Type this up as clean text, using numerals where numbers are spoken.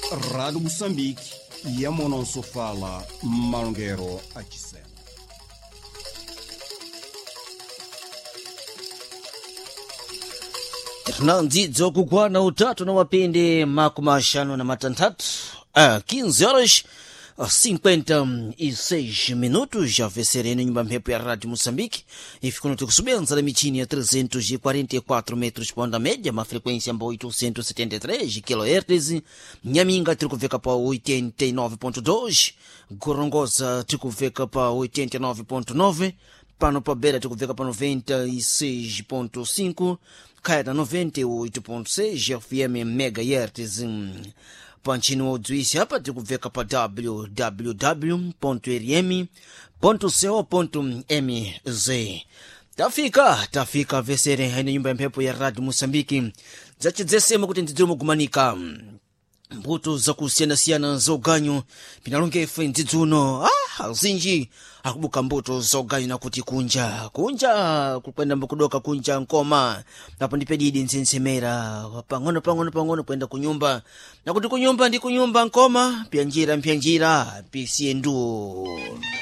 Rádio Moçambique e a Mononso fala Malongueiro Achisena. Tunanzidzo kugwana utatu na wapende makumashano na matantatu 15 horas 56 minutos. Já vecereno nyumba mpepo ya Rádio Moçambique ifikuna tukusubenza na michini ya 344 metros por onda média, uma frequência amba 873 kHz. Nyaminga tikuveka pa 89.2, Gorongosa tikuveka pa 89.9, pano pa Beira tikuveka pa 96.5, Caia 98.6 FM MHz. Panchini wa ujuisi hapa tikuveka pa www.rm.co.mz. Tafika vesere haina nyumba ya mpepo ya Radio Moçambique zachedzesema kuti ndidzimu kumanika mbuto za kusiyana-siyana za uganyu pinalongefe ndidzuno azinji akubuka mbuto za uganyu na kuti kunja kukwenda mbukudoka kunja nkoma napo ndipedidi nsensemera pang'ono kwenda kunyumba na kuti kunyumba ndi kunyumba nkoma pya njira pisiendu.